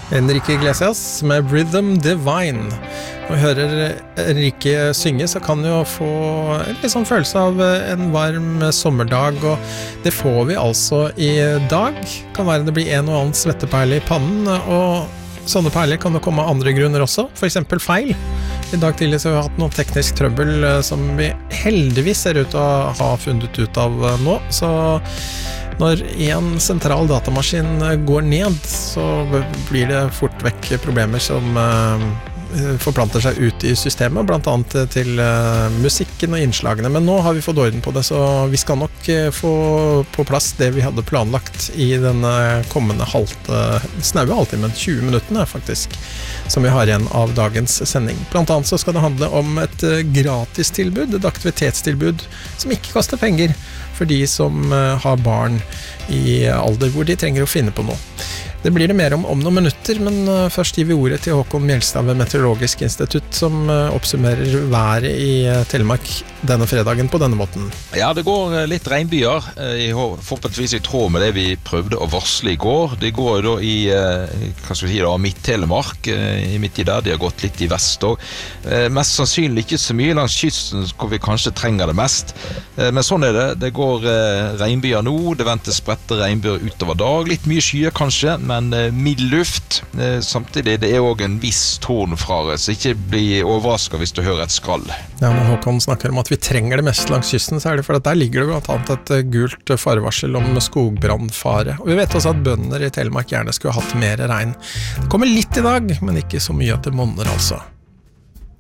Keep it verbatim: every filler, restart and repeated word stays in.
Enrique Iglesias med Rhythm Divine. Når vi hører Enrique synge, så kan vi jo få en litt sånn følelse av en varm sommerdag, og det får vi altså i dag. Kan være det blir en og annen svetteperle i pannen, og sånne perler kan det komme av andre grunner også, for eksempel feil. I dag tidlig så har vi hatt noen teknisk trøbbel som vi heldigvis ser ut til å ha funnet ut av nå, så når en sentral datamaskin går ned, så blir det fort vekk problemer som uh, forplanter seg ut i systemet, blant annet til uh, musikken og innslagene. Men nå har vi fått orden på det, så vi skal nok uh, få på plass det vi hadde planlagt i denne kommende halte, snaue halvtimen, tjue minuttene faktisk, som vi har igjen av dagens sending. Blant annet så skal det handle om et uh, gratistilbud, et aktivitetstilbud som ikke koster penger, for de som har barn i alder hvor de trenger å finne på noe. Det blir det mer om om noen minutter, men først gir vi ordet til Håkon Mjelstad ved Meteorologisk institutt, som oppsummerer været i Telemark denne fredagen på denne måten. Ja, det går litt regnbyer, forhåpentligvis i tråd med det vi prøvde å varsle i går. Det går da i, hva skal vi si da, Midt-Telemark, i midt i der, de har gått litt i vest også. Mest sannsynlig ikke så mye langs kysten hvor vi kanskje trenger det mest, men sånn er det. Det går regnbyer nå, det venter spredte regnbyer utover dag, litt mye skyer kanskje, men mild luft. Samtidig det er også en viss tornfare, så ikke bli overrasket hvis du hører et skrall. Ja, når Håkon snakker om at vi trenger det mest langs kysten, så er det for at der ligger det blant annet et gult farevarsel om skogbrannfare. Og vi vet også at bønder i Telemark gjerne skulle hatt mer regn. Det kommer litt i dag, men ikke så mye at det monner altså.